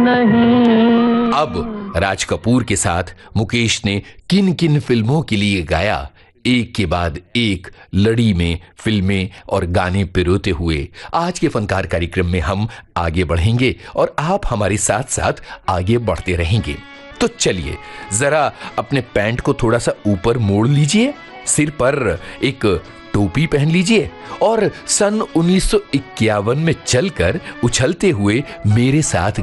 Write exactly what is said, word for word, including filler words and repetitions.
नहीं। अब राज कपूर के साथ मुकेश ने किन किन फिल्मों के लिए गाया, एक के बाद एक लड़ी में फिल्में और गाने पिरोते हुए आज के फनकार कार्यक्रम में हम आगे बढ़ेंगे और आप हमारे साथ साथ आगे बढ़ते रहेंगे। तो चलिए जरा अपने पैंट को थोड़ा सा ऊपर मोड़ लीजिए, सिर पर एक टोपी पहन लीजिए और सन उन्नीस सौ इक्यावन में चलकर उछलते हुए मेरे साथ